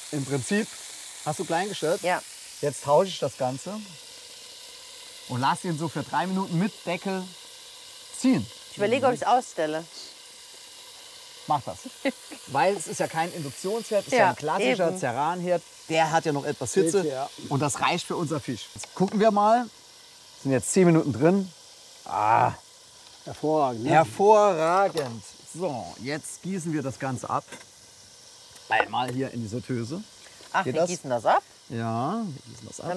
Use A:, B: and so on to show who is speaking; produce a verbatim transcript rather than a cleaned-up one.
A: Im Prinzip hast du klein gestellt.
B: Ja.
A: Jetzt tausche ich das Ganze und lasse ihn so für drei Minuten mit Deckel ziehen.
B: Ich überlege, ob ich es ausstelle.
A: Mach das. Weil es ist ja kein Induktionsherd, es ist ja,
B: Ja,
A: ein klassischer
B: eben.
A: Ceranherd. Der hat ja noch etwas Hitze
C: Hitze, ja.
A: und das reicht für unser Fisch. Jetzt gucken wir mal. Sind jetzt zehn Minuten drin. Ah,
C: Hervorragend. Ne?
A: hervorragend. So, jetzt gießen wir das Ganze ab. Einmal hier in die Sauteuse.
B: Ach,
A: Geht
B: wir
A: das?
B: gießen das ab?
A: Ja, wir gießen das ab.